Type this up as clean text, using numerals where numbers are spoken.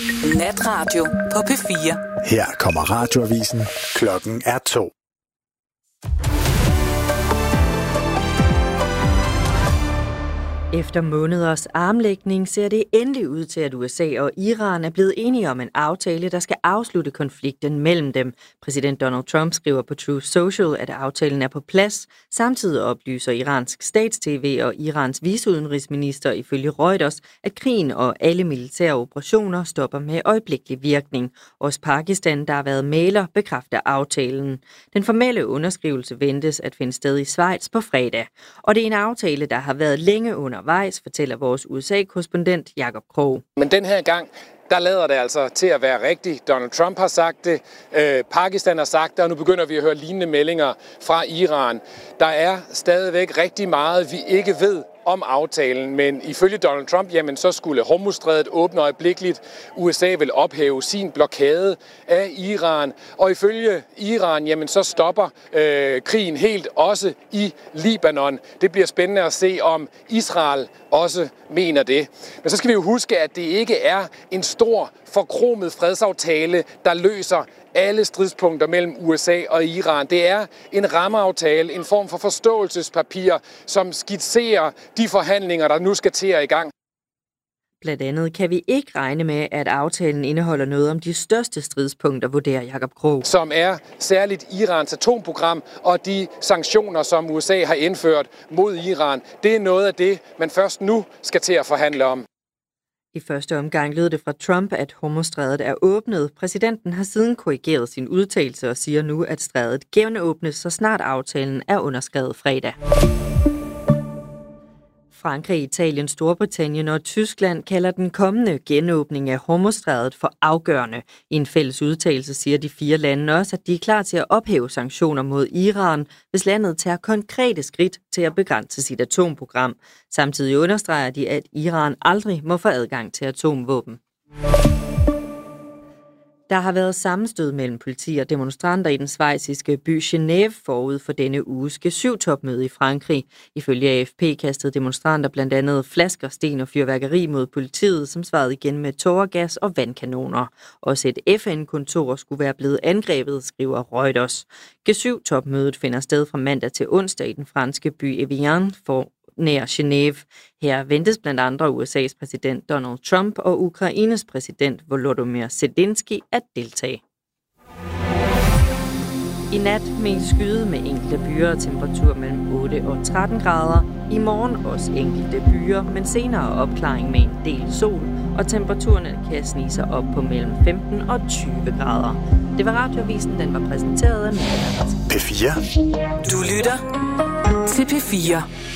Natradio på P4. Her kommer radioavisen. Klokken er 2. Efter måneders armlægning ser det endelig ud til, at USA og Iran er blevet enige om en aftale, der skal afslutte konflikten mellem dem. Præsident Donald Trump skriver på Truth Social, at aftalen er på plads. Samtidig oplyser iransk stats-TV og Irans viceudenrigsminister ifølge Reuters, at krigen og alle militære operationer stopper med øjeblikkelig virkning. Også Pakistan, der har været mægler, bekræfter aftalen. Den formelle underskrivelse ventes at finde sted i Schweiz på fredag. Og det er en aftale, der har været længe undervejs, fortæller vores USA-korrespondent Jakob Krog. Men den her gang, der lader det altså til at være rigtigt. Donald Trump har sagt det, Pakistan har sagt det, og nu begynder vi at høre lignende meldinger fra Iran. Der er stadigvæk rigtig meget, vi ikke ved om aftalen, men ifølge Donald Trump, jamen så skulle Hormuzstrædet åbne øjeblikkeligt. USA vil ophæve sin blokade af Iran, og ifølge Iran, jamen så stopper krigen helt også i Libanon. Det bliver spændende at se, om Israel også mener det. Men så skal vi jo huske, at det ikke er en stor, forkromet fredsaftale, der løser alle stridspunkter mellem USA og Iran. Det er en rammeaftale, en form for forståelsespapir, som skitserer de forhandlinger, der nu skal til at i gang. Blandt andet kan vi ikke regne med, at aftalen indeholder noget om de største stridspunkter, vurderer Jakob Krog. Som er særligt Irans atomprogram og de sanktioner, som USA har indført mod Iran. Det er noget af det, man først nu skal til at forhandle om. I første omgang lød det fra Trump, at Hormuzstrædet er åbnet. Præsidenten har siden korrigeret sin udtalelse og siger nu, at strædet genåbnes, så snart aftalen er underskrevet fredag. Frankrig, Italien, Storbritannien og Tyskland kalder den kommende genåbning af Hormuzstrædet for afgørende. I en fælles udtalelse siger de 4 lande også, at de er klar til at ophæve sanktioner mod Iran, hvis landet tager konkrete skridt til at begrænse sit atomprogram. Samtidig understreger de, at Iran aldrig må få adgang til atomvåben. Der har været sammenstød mellem politi og demonstranter i den schweiziske by Genève forud for denne uges G7-topmøde i Frankrig. Ifølge AFP kastede demonstranter blandt andet flasker, sten og fyrværkeri mod politiet, som svarede igen med tåregas og vandkanoner. Også et FN-kontor skulle være blevet angrebet, skriver Reuters. G7-topmødet finder sted fra mandag til onsdag i den franske by Evian nær Genève. Her ventes blandt andre USA's præsident Donald Trump og Ukraines præsident Volodymyr Zelensky at deltage. I nat mest skyde med enkelte byer og temperatur mellem 8 og 13 grader. I morgen også enkelte byer, men senere opklaring med en del sol, og temperaturerne kan snige sig op på mellem 15 og 20 grader. Det var Radioavisen, den var præsenteret af P4. Du lytter til P4.